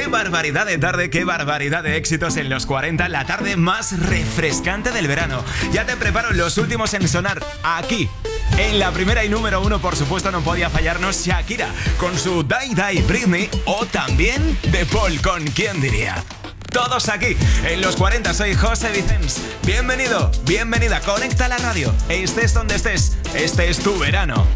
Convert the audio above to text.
barbaridad de tarde, qué barbaridad de éxitos en los 40, la tarde más refrescante del verano. Ya te preparo los últimos en sonar aquí. En la primera y número 1, por supuesto, no podía fallarnos Shakira con su Die Die Britney, o también The Paul con ¿Quién diría? Todos aquí, en los 40, soy José Vicens. Bienvenido, bienvenida, conecta la radio. Estés donde estés, este es tu verano.